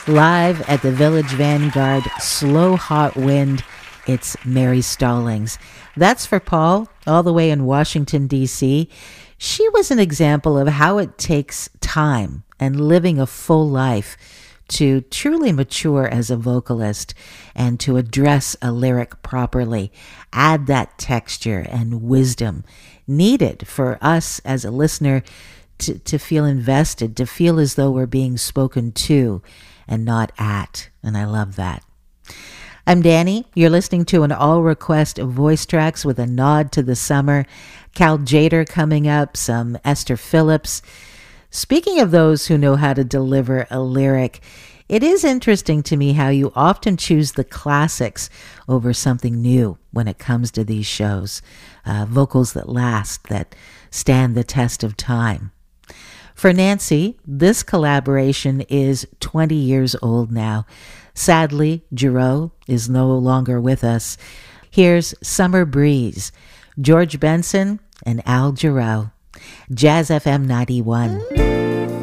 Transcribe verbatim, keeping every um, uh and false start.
Live at the Village Vanguard, Slow Hot Wind, it's Mary Stallings. That's for Paul, all the way in Washington, D C. She was an example of how it takes time and living a full life to truly mature as a vocalist and to address a lyric properly, add that texture and wisdom needed for us as a listener to, to feel invested, to feel as though we're being spoken to and not at. And I love that. I'm Danny. You're listening to an all-request voice tracks with a nod to the summer. Cal Tjader coming up, some Esther Phillips. Speaking of those who know how to deliver a lyric, it is interesting to me how you often choose the classics over something new when it comes to these shows. Uh, vocals that last, that stand the test of time. For Nancy, this collaboration is twenty years old now. Sadly, Giraud is no longer with us. Here's Summer Breeze, George Benson and Al Giraud. Jazz F M ninety-one.